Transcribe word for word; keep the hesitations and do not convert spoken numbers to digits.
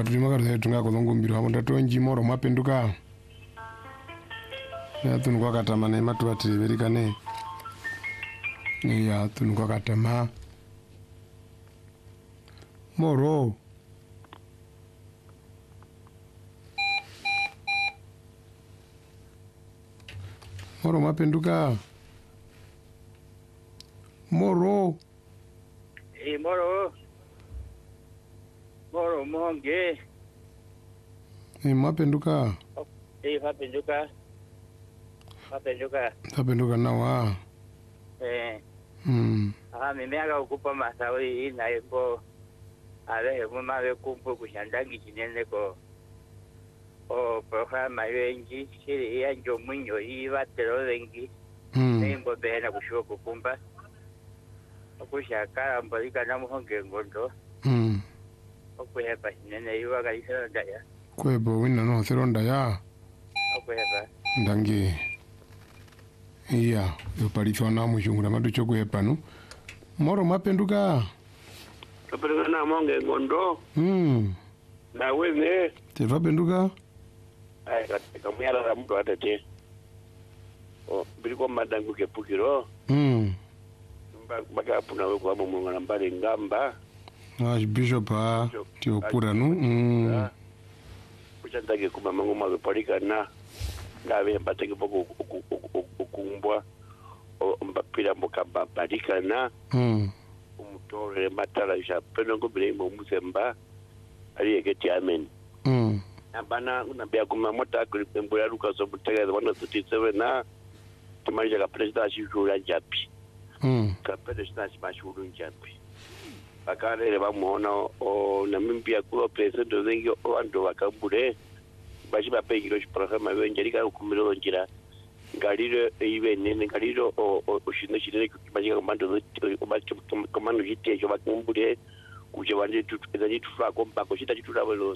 tulima kare tunga kolongo mbiro hapo ndatonji moro mapenduka ya tunu kwa katama na matu atiberikane ni ya tunu kwa katama moro moro mapenduka moro eh moro moro monge ni mapenduka eh mapenduka mapenduka mapenduka nawa eh mm ah mimi aga ukupa masawi ina iko ale mama we kumpu kushandangi kinene ko o programa yengi shiri ya njo munyo iba tero wengi mm nembo bena kushuka kukumba okushaka mbalika na muhonge ngondo mm okuhepa kinene iba kalisa ndaya kwebo wina no seronda ya okuhepa ndangi iya yopalithwa na mushungura matu chokuhepanu moro mapenduka Kapenduka na monge ngondo mm na wene teva penduka ai katika muyala la mtu atete o biliko madangu ke pukiro mm baka puna we kwa mungu na mbali ngamba ah bishop ah tio pura nu mm kuchantage kuma mangu ma polika na ngabe mbateke boko okumbwa o mbapira mukamba balika na mm umutore matala ya penongo bile mu musemba ali eketi amen mm abana unambia kuma mota kulipembula luka so butegeza one thirty-seven na tumalija ka president ashishura japi mm ka president ashishura japi bakare bamuona o namimbia kulo president zengi o ando bakambure bashi bapegiro programa benjerika ukumiro njira ngaliro ibe nene ngaliro o oshino shire baje komando komando jite jo bakumbure kuje banje tuteza jitu fra kompa ko shita jitu rabelo